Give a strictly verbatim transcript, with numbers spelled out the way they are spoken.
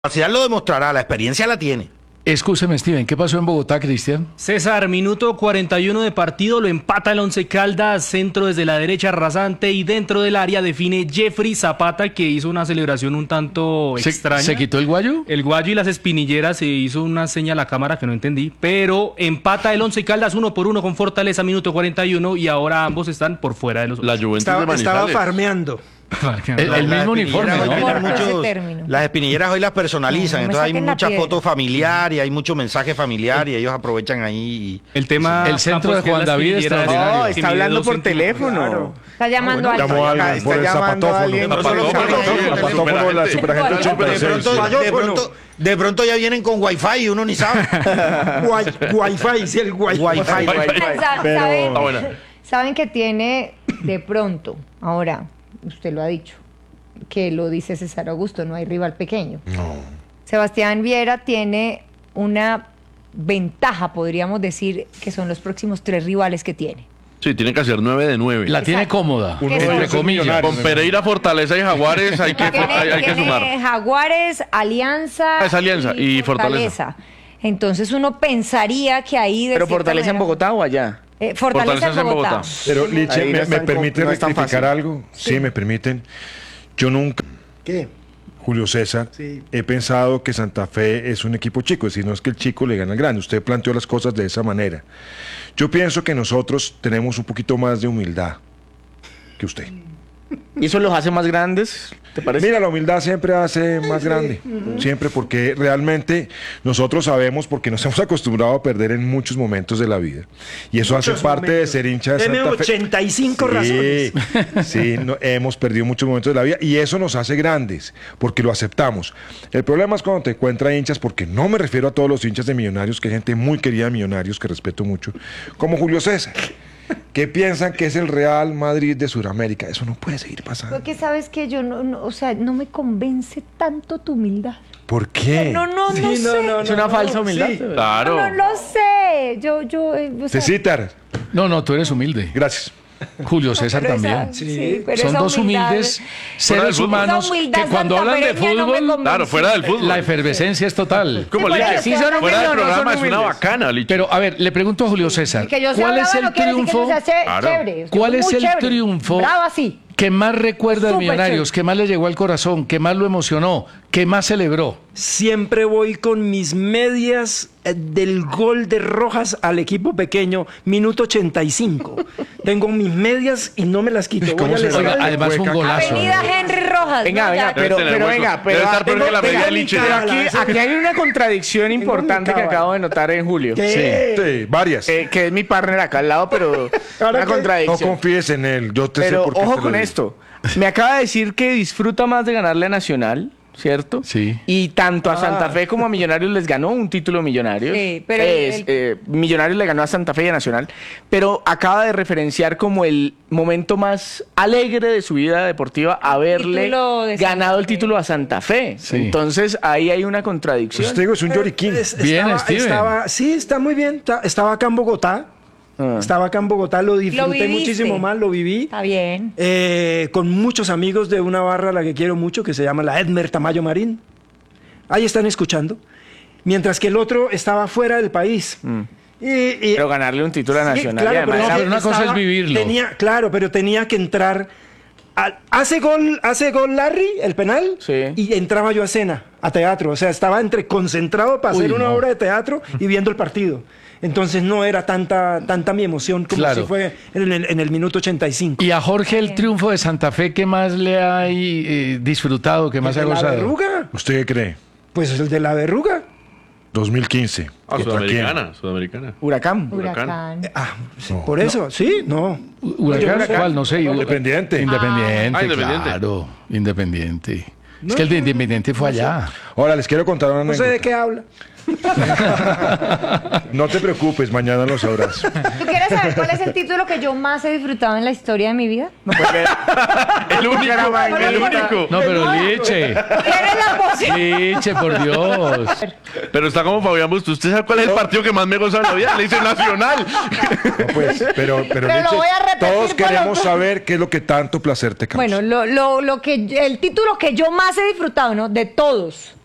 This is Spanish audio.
La capacidad lo demostrará, la experiencia la tiene. Escúcheme, Steven, ¿qué pasó en Bogotá, Cristian? César, minuto cuarenta y uno de partido, lo empata el Once Caldas, centro desde la derecha rasante y dentro del área define Jeffrey Zapata, que hizo una celebración un tanto ¿Se, extraña. ¿Se quitó el guayo? El guayo y las espinilleras, se hizo una seña a la cámara que no entendí, pero empata el Once Caldas uno por uno con Fortaleza, minuto cuarenta y uno, y ahora ambos están por fuera de los... La Juventus Estaba, de Manizales. estaba farmeando. El, el mismo uniforme, Hoy ¿no? tienen Corto ese muchos- término. las espinilleras hoy las personalizan, No, no me entonces hay saquen la mucha piedra. foto familiar y hay mucho mensaje familiar y ellos aprovechan ahí. y- El tema... El centro de Campos, que es Juan la David espinillera, extraordinario. que No, está mide hablando dos por centímetros. teléfono. Está llamando a Llamó a alguien. alguien por el Está llamando a zapatófono. alguien. No, solo zapatófono, que- sí, El zapatófono de la superagente Superagente. Super De seis. pronto, de, pronto, de pronto ya vienen con wifi y uno ni sabe. Wi- Wi-Fi, sí, el Wi-Fi. Wifi. Sa- Pero- ¿Saben, Está buena. saben que tiene de pronto, ahora, usted lo ha dicho, que lo dice César Augusto, no hay rival pequeño. No. Sebastián Viera tiene una ventaja, podríamos decir, que son los próximos tres rivales que tiene. Sí, tiene que hacer nueve de nueve. La tiene Exacto. cómoda, Uno de entre ellos es comillas. millonario. Con Pereira, Fortaleza y Jaguares hay que, Tiene, hay, hay que tiene sumar. Jaguares, Alianza, Ah, es Alianza y Fortaleza. Entonces uno pensaría que ahí... de ¿Pero cierta Fortaleza en manera- Bogotá o allá? Eh, Fortaleza, Fortaleza en es en Bogotá. Bogotá. Pero, Liche, Ahí no ¿me, es me tan permiten com- no es tan rectificar fácil. algo? Sí. me permiten. Yo nunca, ¿Qué? Julio César, Sí. he pensado que Santa Fe es un equipo chico, es decir, no es que el chico le gane al grande. Usted planteó las cosas de esa manera. Yo pienso que nosotros tenemos un poquito más de humildad que usted. ¿Y eso los hace más grandes? ¿Te parece? Mira, la humildad siempre hace más grande, siempre, porque realmente nosotros sabemos, porque nos hemos acostumbrado a perder en muchos momentos de la vida, y eso hace Muchos parte de momentos. ser hincha de Deme Santa Fe. ochenta y cinco razones. Sí, sí, no- hemos perdido muchos momentos de la vida, y eso nos hace grandes, porque lo aceptamos. El problema es cuando te encuentras hinchas, porque no me refiero a todos los hinchas de Millonarios, que hay gente muy querida de Millonarios, que respeto mucho, como Julio César, que piensan que es el Real Madrid de Sudamérica. Eso no puede seguir pasando. Porque sabes que yo no, no, o sea, no me convence tanto tu humildad. ¿Por qué? No, no, no Sí, sé. no, no, Es una no, falsa no, humildad. sí. Claro. No, no lo sé. Yo, yo, eh, o sea, Cecitar, No, no, tú eres humilde. gracias. Julio César pero esa- también. sí, pero Son esa dos humildad- humildes Fuera seres del fútbol. humanos Esa humildad que cuando hablan de santafereña no me fútbol, convence. Claro, fuera del fútbol. la efervescencia es total. Como Sí, Liche. porque sí son Fuera del humildes o no programa son es una humildes. bacana, Liche. Pero a ver, le pregunto a Julio César, que yo sea ¿cuál es brava el no quiere decir que triunfo? yo sea ché- Claro. chévere. Yo ¿Cuál soy es muy el chévere. triunfo Brava, sí. que más recuerda de Súper Millonarios, chévere. que más le llegó al corazón, que más lo emocionó, que más celebró? Siempre voy con mis medias eh, del gol de Rojas al equipo pequeño, minuto ochenta y cinco. Tengo mis medias y no me las quito. Voy ¿Cómo al se estadio. Oiga, además fue un golazo. Avenida Henry Rojas. Venga, ¿no? venga, Ya- pero, Debe tener pero hueso. venga, pero, Debe estar peor tengo- que la venga, media de Liche. pero aquí, aquí hay una contradicción Tengo importante mi que cábala. acabo de notar en Julio. ¿Qué? Sí, varias. Eh, que es mi partner acá al lado, pero ¿Ahora una qué? No contradicción. confíes en él, yo te sé Pero por qué ojo te lo con digo. esto. Me acaba de decir que disfruta más de ganarle a Nacional, ¿cierto? Sí. Y tanto a Santa Fe como a Millonarios les ganó un título Millonarios. Sí, pero Es, el- eh, Millonarios le ganó a Santa Fe y a Nacional. Pero acaba de referenciar como el momento más alegre de su vida deportiva haberle Título de Santa ganado el Fe. título a Santa Fe. Sí. Entonces ahí hay una contradicción. Pues te digo, es un lloriquín. Es- Bien, estaba, Steven. estaba- sí, está muy bien. Está- Estaba acá en Bogotá. Ah. Estaba acá en Bogotá, lo disfruté viviste. muchísimo más, lo viví. Está bien. Eh, con muchos amigos de una barra a la que quiero mucho, que se llama la Edmer Tamayo Marín. Ahí están escuchando. Mientras que el otro estaba fuera del país. Y- y- Pero ganarle un título a Sí, Nacional. claro, y además No, era- pero una cosa es vivirlo. Tenía, claro, pero tenía que entrar. al- hace gol, hace gol Larry, el penal, Sí. y entraba yo a escena, a teatro. O sea, estaba entre concentrado para Uy, hacer una no. obra de teatro y viendo el partido. Entonces no era tanta, tanta mi emoción como Claro. si fue en el, en el minuto ochenta y cinco. Y a Jorge el triunfo de Santa Fe, ¿qué más le ha eh, disfrutado, qué más ha ¿El de la gozado? verruga? ¿Usted qué cree? Pues el de la verruga. dos mil quince. Ah, ¿Contra Sudamericana, Sudamericana. Huracán. Huracán. Ah, sí, por eso, sí, no. ¿Huracán? Huracán. ¿Cuál? No sé. Independiente. Independiente, Ah, Independiente. claro. Independiente. Es que el de Independiente fue allá. Ahora les quiero contar una No sé anécdota. de qué habla. No te preocupes, mañana lo sabrás. ¿Tú quieres saber cuál es el título que yo más he disfrutado en la historia de mi vida? El único, el único. No, pero Liche. ¿Tienes la posibilidad? Liche, por Dios. Pero está como Fabián Busto. ¿Usted sabe cuál es el partido que más me goza en la vida? Le dice Nacional. No, pues, pero, pero, Pero lo Liche, voy a repetir todos por queremos los- saber qué es lo que tanto placer te causa. Bueno, lo, lo, lo que, el título que yo más he disfrutado, ¿no? De todos.